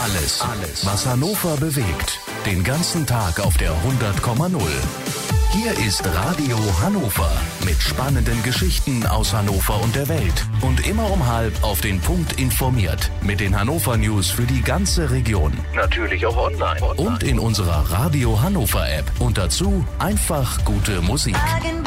Alles, was Hannover bewegt. Den ganzen Tag auf der 100,0. Hier ist Radio Hannover mit spannenden Geschichten aus Hannover und der Welt. Und immer um 12:30 auf den Punkt informiert. Mit den Hannover News für die ganze Region. Natürlich auch online. Und in unserer Radio Hannover App. Und dazu einfach gute Musik.